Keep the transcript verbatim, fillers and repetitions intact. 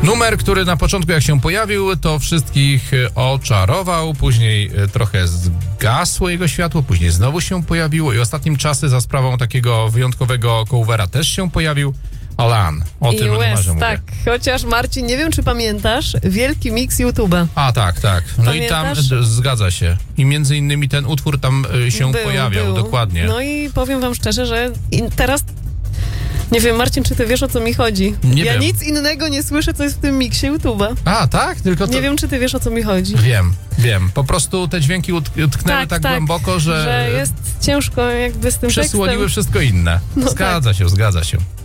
Numer, który na początku jak się pojawił, to wszystkich oczarował, później trochę zgasło jego światło, później znowu się pojawiło i ostatnim czasy za sprawą takiego wyjątkowego covera też się pojawił. Alan, o I tym West, numerze mówię. tak. Chociaż Marcin, nie wiem czy pamiętasz, wielki miks YouTube'a. A tak, tak. No Pamiętasz? i tam d- zgadza się. I między innymi ten utwór tam y, się Był, pojawiał, był. dokładnie. No i powiem wam szczerze, że in- teraz... Nie wiem, Marcin, czy ty wiesz, o co mi chodzi? Nie ja wiem. nic innego nie słyszę, co jest w tym miksie YouTube'a. A, tak? Tylko to... Nie wiem, czy ty wiesz, o co mi chodzi. Wiem, wiem. Po prostu te dźwięki ut- utknęły tak, tak, głęboko, że, że jest ciężko jakby z tym przesłoniły tekstem. wszystko inne. No zgadza się, zgadza się.